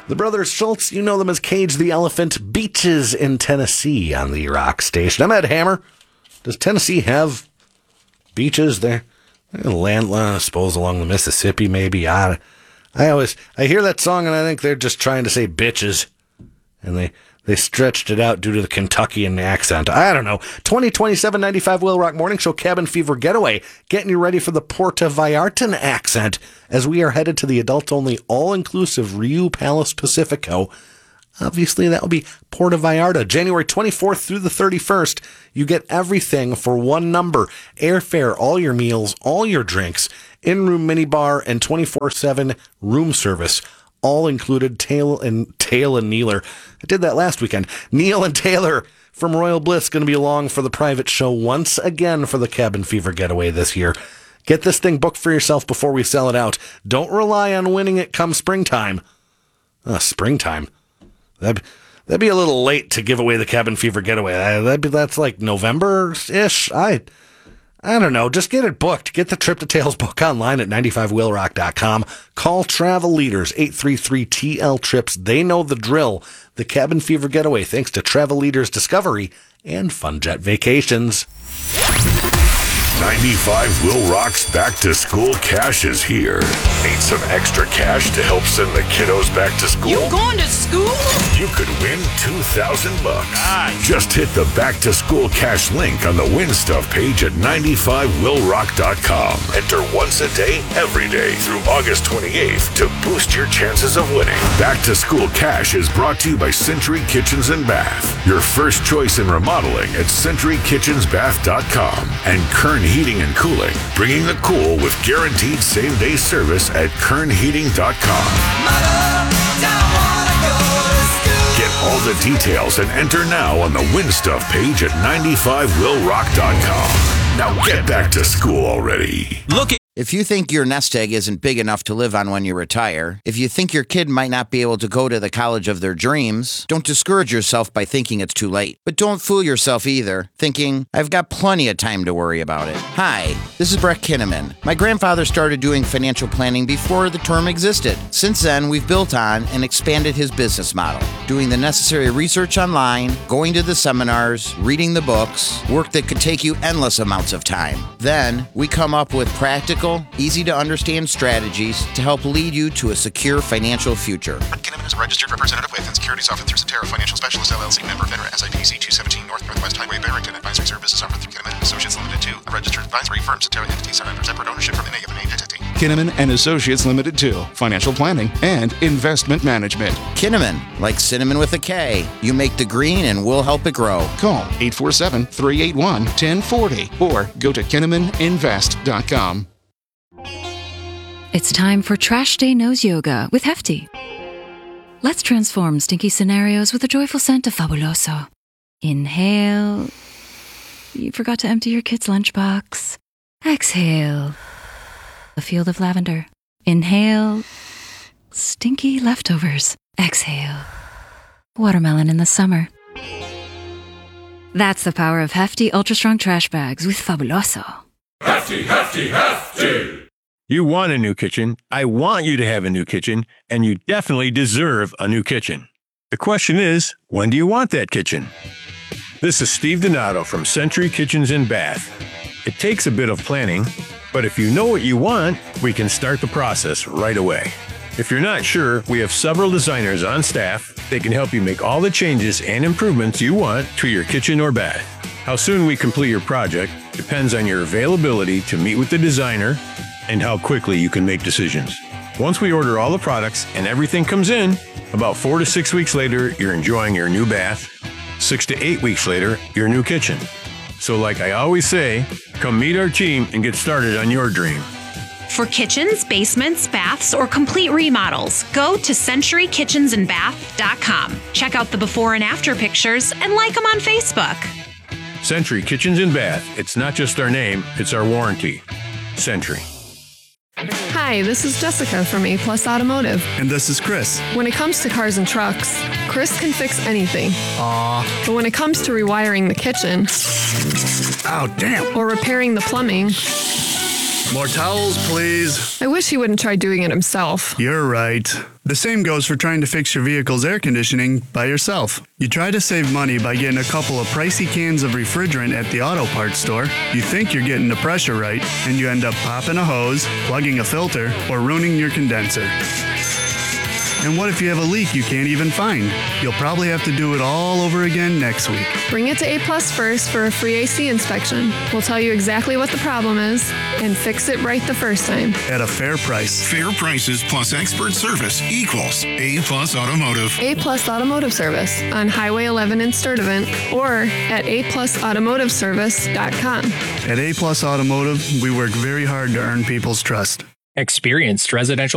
The Brothers Schultz, you know them as Cage the Elephant, Beaches in Tennessee on the Rock Station. I'm Ed Hammer. Does Tennessee have beaches there? Land, I suppose, along the Mississippi, maybe. I hear that song and I think they're just trying to say bitches. And they stretched it out due to the Kentuckian accent. I don't know. 2027-95 Will Rock Morning Show Cabin Fever Getaway. Getting you ready for the Puerto Vallartan accent as we are headed to the adult-only all-inclusive Rio Palace Pacifico. Obviously, that will be Puerto Vallarta. January 24th through the 31st, you get everything for one number. Airfare, all your meals, all your drinks, in-room minibar, and 24/7 room service. All included. Tail and Neeler. I did that last weekend. Neil and Taylor from Royal Bliss going to be along for the private show once again for the Cabin Fever Getaway this year. Get this thing booked for yourself before we sell it out. Don't rely on winning it come springtime. Springtime? That'd be a little late to give away the Cabin Fever Getaway. That's like November-ish. I don't know. Just get it booked. Get the Trip to Tales book online at 95willrock.com. Call Travel Leaders, 833-TL-TRIPS. They know the drill. The Cabin Fever Getaway, thanks to Travel Leaders Discovery and FunJet Vacations. 95 Will Rock's Back to School Cash is here. Need some extra cash to help send the kiddos back to school? You going to school? You could win $2,000. Just hit the Back to School Cash link on the Win Stuff page at 95willrock.com. Enter once a day, every day through August 28th to boost your chances of winning. Back to School Cash is brought to you by Century Kitchens and Bath. Your first choice in remodeling at CenturyKitchensBath.com and Kern Heating and Cooling, bringing the cool with guaranteed same-day service at KernHeating.com. Get all the details and enter now on the Win Stuff page at 95willrock.com. Now get back to school already. If you think your nest egg isn't big enough to live on when you retire, if you think your kid might not be able to go to the college of their dreams, don't discourage yourself by thinking it's too late. But don't fool yourself either, thinking, I've got plenty of time to worry about it. Hi, this is Brett Kinnaman. My grandfather started doing financial planning before the term existed. Since then, we've built on and expanded his business model, doing the necessary research online, going to the seminars, reading the books, work that could take you endless amounts of time. Then, we come up with practical, easy-to-understand strategies to help lead you to a secure financial future. Kinnaman is a registered representative with and securities offered through Cetera Financial Specialist LLC, member FINRA, SIPC 217 Northwest Highway, Barrington. Advisory services offered through Kinnaman Associates Limited 2, a registered advisory firm. Cetera entities are under separate ownership from any of an entity. Kinnaman and Associates Limited 2, financial planning and investment management. Kinnaman, like cinnamon with a K. You make the green and we'll help it grow. Call 847-381-1040 or go to KinnamanInvest.com. It's time for Trash Day Nose Yoga with Hefty. Let's transform stinky scenarios with a joyful scent of Fabuloso. Inhale. You forgot to empty your kid's lunchbox. Exhale. A field of lavender. Inhale. Stinky leftovers. Exhale. Watermelon in the summer. That's the power of Hefty Ultra Strong Trash Bags with Fabuloso. Hefty, Hefty, Hefty! You want a new kitchen, I want you to have a new kitchen, and you definitely deserve a new kitchen. The question is, when do you want that kitchen? This is Steve Donato from Century Kitchens and Bath. It takes a bit of planning, but if you know what you want, we can start the process right away. If you're not sure, we have several designers on staff. They can help you make all the changes and improvements you want to your kitchen or bath. How soon we complete your project depends on your availability to meet with the designer and how quickly you can make decisions. Once we order all the products and everything comes in, about 4 to 6 weeks later, you're enjoying your new bath. 6 to 8 weeks later, your new kitchen. So like I always say, come meet our team and get started on your dream. For kitchens, basements, baths, or complete remodels, go to CenturyKitchensandBath.com. Check out the before and after pictures and like them on Facebook. Century Kitchens and Bath. It's not just our name, it's our warranty. Century. Hi, this is Jessica from A Plus Automotive. And this is Chris. When it comes to cars and trucks, Chris can fix anything. Aww. But when it comes to rewiring the kitchen, oh damn, or repairing the plumbing, More towels, please. I wish he wouldn't try doing it himself. You're right. The same goes for trying to fix your vehicle's air conditioning by yourself. You try to save money by getting a couple of pricey cans of refrigerant at the auto parts store. You think you're getting the pressure right, and you end up popping a hose, plugging a filter, or ruining your condenser. And what if you have a leak you can't even find? You'll probably have to do it all over again next week. Bring it to A+ first for a free AC inspection. We'll tell you exactly what the problem is and fix it right the first time. At a fair price. Fair prices plus expert service equals A+ Automotive. A+ Automotive Service on Highway 11 in Sturtevant or at aplusautomotiveservice.com. At A+ Automotive, we work very hard to earn people's trust. Experienced residential